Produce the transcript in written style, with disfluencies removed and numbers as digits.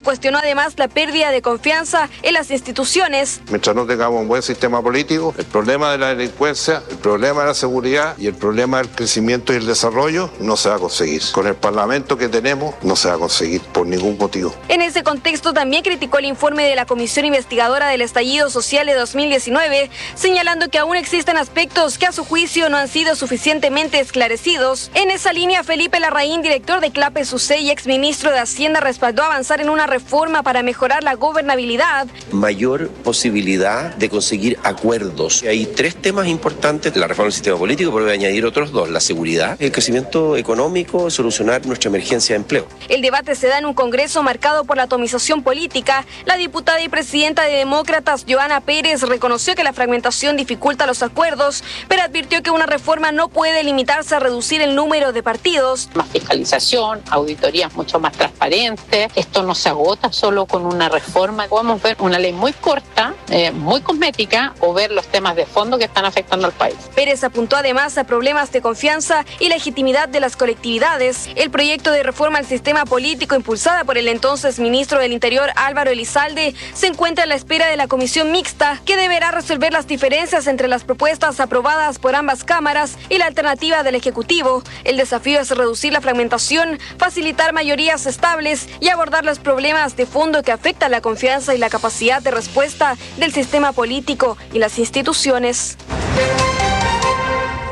cuestionó además la pérdida de confianza en las instituciones. Mientras no tengamos un buen sistema político, el problema de la delincuencia, el problema de la seguridad y el problema del crecimiento y el desarrollo no se va a conseguir. Con el Parlamento que tenemos no se va a conseguir por ningún motivo. En ese contexto también criticó el informe de la Comisión Investigadora del Estallido Social de 2019, señalando que aún existen aspectos que a su juicio no han sido suficientemente esclarecidos. En esa línea, Felipe Larraín, director de CLAPE-SUCE y exministro de Hacienda, respaldó avanzar en una reforma para mejorar la gobernabilidad. Mayor posibilidad de conseguir acuerdos. Hay tres temas importantes: la reforma del sistema político, pero voy a añadir otros dos: la seguridad, el crecimiento económico, solucionar nuestra emergencia de empleo. El debate se da en un Congreso marcado por la atomización política. La diputada y presidenta de Demócratas, Johanna Pérez, reconoció que la fragmentación dificulta los acuerdos, pero advirtió que una reforma no puede limitarse a reducir el número de partidos. Más fiscalización, auditorías mucho más transparentes. Esto no se agota solo con una reforma. Podemos ver una ley muy corta, muy cosmética, o ver los temas de fondo que están afectando al país. Pérez apuntó además a problemas de confianza y legitimidad de las colectividades. El proyecto de reforma al sistema político impulsada por el entonces ministro del Interior, Álvaro Elizalde, se encuentra a la espera de la comisión mixta, que deberá resolver las diferencias entre las propuestas aprobadas por ambas cámaras y la alternativa del Ejecutivo. El desafío es reducir la fragmentación, facilitar mayorías estables y abordar los problemas de fondo que afectan la confianza y la capacidad de respuesta del sistema político y las instituciones.